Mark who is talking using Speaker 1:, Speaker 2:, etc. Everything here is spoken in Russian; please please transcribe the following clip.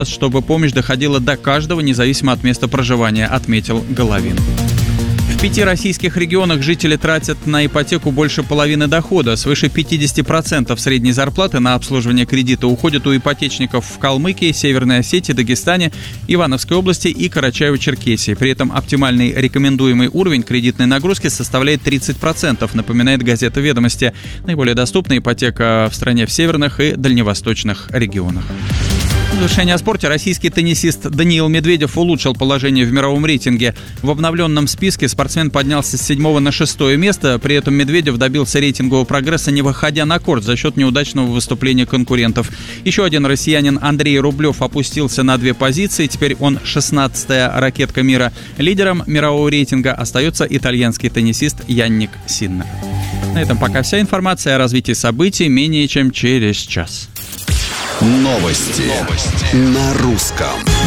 Speaker 1: чтобы помощь доходила до каждого, независимо от места проживания, отметил Головин. В 5 российских регионах жители тратят на ипотеку больше половины дохода. Свыше 50% средней зарплаты на обслуживание кредита уходит у ипотечников в Калмыкии, Северной Осетии, Дагестане, Ивановской области и Карачаево-Черкесии. При этом оптимальный рекомендуемый уровень кредитной нагрузки составляет 30%, напоминает газета «Ведомости». Наиболее доступна ипотека в стране в северных и дальневосточных регионах. В завершение о спорте. Российский теннисист Даниил Медведев улучшил положение в мировом рейтинге. В обновленном списке спортсмен поднялся с 7 на 6 место. При этом Медведев добился рейтингового прогресса, не выходя на корт за счет неудачного выступления конкурентов. Еще один россиянин Андрей Рублев опустился на 2 позиции. Теперь он 16-я ракетка мира. Лидером мирового рейтинга остается итальянский теннисист Янник Синнер. На этом пока вся информация о развитии событий менее чем через час.
Speaker 2: Новости на русском.